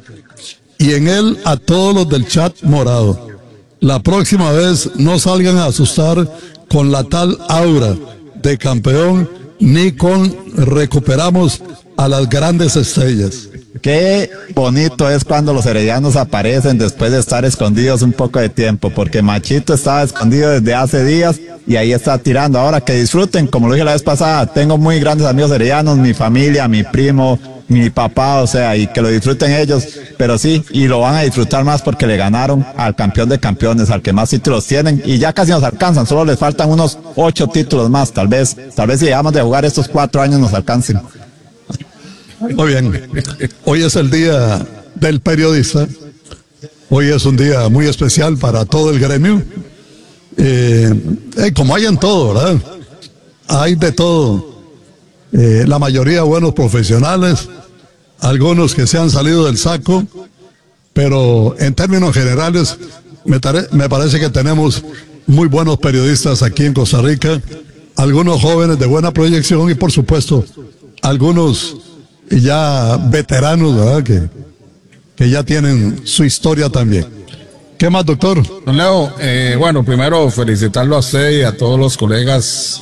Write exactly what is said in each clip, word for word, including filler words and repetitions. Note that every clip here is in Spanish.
Y en él a todos los del chat morado. La próxima vez no salgan a asustar con la tal aura de campeón ni con recuperamos a las grandes estrellas. Qué bonito es cuando los heredianos aparecen después de estar escondidos un poco de tiempo, porque Machito estaba escondido desde hace días y ahí está tirando. Ahora que disfruten, como lo dije la vez pasada, tengo muy grandes amigos heredianos, mi familia, mi primo, mi papá, o sea, y que lo disfruten ellos, pero sí, y lo van a disfrutar más porque le ganaron al campeón de campeones, al que más títulos tienen, y ya casi nos alcanzan, solo les faltan unos ocho títulos más, tal vez, tal vez si llegamos de jugar estos cuatro años nos alcancen. Muy bien, hoy es el día del periodista, hoy es un día muy especial para todo el gremio, eh, eh, como hay en todo, ¿verdad? Hay de todo, eh, la mayoría buenos profesionales, algunos que se han salido del saco, pero en términos generales me, tare, me parece que tenemos muy buenos periodistas aquí en Costa Rica, algunos jóvenes de buena proyección y por supuesto algunos ya veteranos, ¿verdad? Que, que ya tienen su historia también. ¿Qué más, doctor? Don Leo, eh, bueno, primero felicitarlo a usted y a todos los colegas.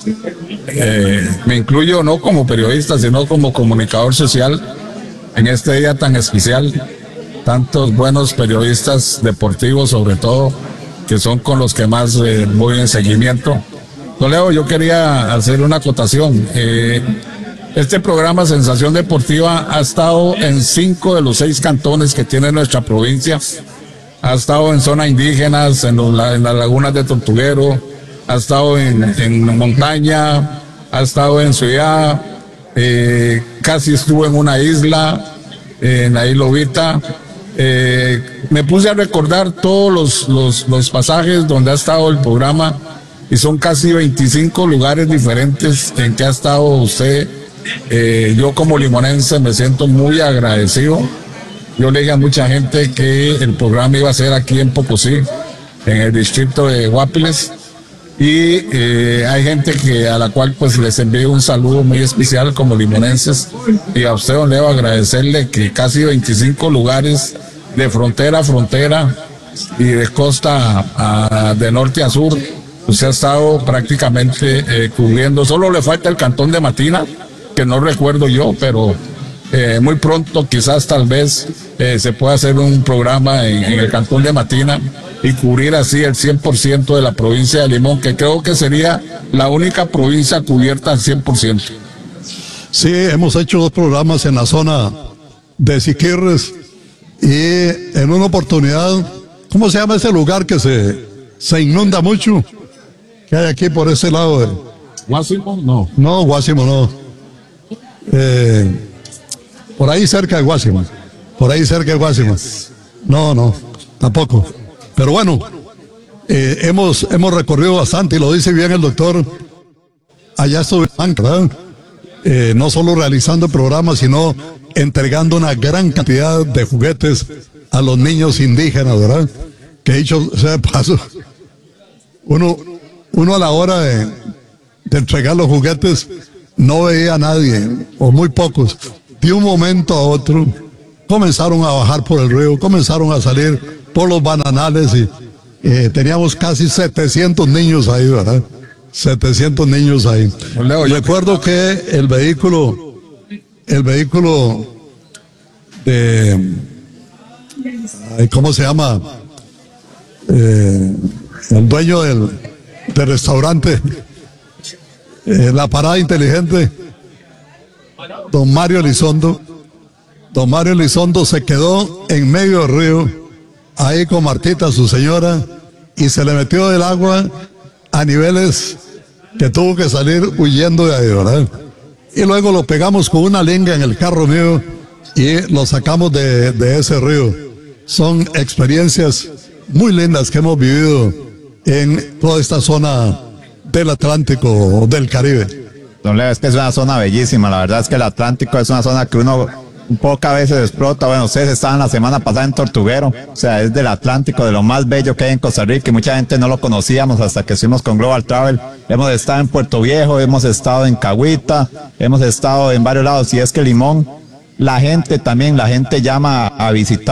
Eh, me incluyo no como periodista, sino como comunicador social en este día tan especial. Tantos buenos periodistas deportivos, sobre todo, que son con los que más eh, voy en seguimiento. Don Leo, yo quería hacer una acotación. Eh, Este programa Sensación Deportiva ha estado en cinco de los seis cantones que tiene nuestra provincia. Ha estado en zonas indígenas, en, los, en las lagunas de Tortuguero, ha estado en, en montaña, ha estado en ciudad, eh, casi estuvo en una isla, eh, en la isla Ovita. Eh, me puse a recordar todos los, los, los pasajes donde ha estado el programa y son casi veinticinco lugares diferentes en que ha estado usted. Eh, yo como limonense me siento muy agradecido. Yo le dije a mucha gente que el programa iba a ser aquí en Pocosí, en el distrito de Guapiles, y eh, hay gente que a la cual pues les envío un saludo muy especial como limonenses, y a usted, don Leo, agradecerle que casi veinticinco lugares de frontera a frontera y de costa a, a, de norte a sur, usted ha estado prácticamente eh, cubriendo. Solo le falta el cantón de Matina, que no recuerdo yo, pero eh, muy pronto quizás tal vez eh, se pueda hacer un programa en, en el cantón de Matina y cubrir así el cien por ciento de la provincia de Limón, que creo que sería la única provincia cubierta al cien por ciento. Sí, hemos hecho dos programas en la zona de Siquirres y en una oportunidad, ¿cómo se llama ese lugar que se, se inunda mucho? ¿Qué hay aquí por ese lado? De... ¿Guásimo? No. No, Guásimo no. Eh, por ahí cerca de Guásimo, por ahí cerca de Guásimo. No, no, tampoco. Pero bueno, eh, hemos, hemos recorrido bastante y lo dice bien el doctor. Allá estuve, ¿verdad? Eh, no solo realizando el programa, sino entregando una gran cantidad de juguetes a los niños indígenas, ¿verdad? Que dicho sea de paso, uno, uno a la hora de, de entregar los juguetes no veía a nadie, o muy pocos. De un momento a otro, comenzaron a bajar por el río, comenzaron a salir por los bananales y eh, teníamos casi setecientos niños ahí, ¿verdad? setecientos niños ahí. Leo, recuerdo que el vehículo, el vehículo de, ¿cómo se llama? Eh, el dueño del, del restaurante, Eh, la parada inteligente, don Mario Elizondo, don Mario Elizondo se quedó en medio del río, ahí con Martita, su señora, y se le metió del agua a niveles que tuvo que salir huyendo de ahí, ¿verdad? Y luego lo pegamos con una linga en el carro mío y lo sacamos de, de ese río. Son experiencias muy lindas que hemos vivido en toda esta zona del Atlántico o del Caribe. Don Leo, es que es una zona bellísima, la verdad es que el Atlántico es una zona que uno pocas veces explota. Bueno, ustedes estaban la semana pasada en Tortuguero, o sea, es del Atlántico, de lo más bello que hay en Costa Rica, y mucha gente no lo conocíamos hasta que estuvimos con Global Travel. Hemos estado en Puerto Viejo, hemos estado en Cahuita, hemos estado en varios lados, y es que Limón, la gente también, la gente llama a visitar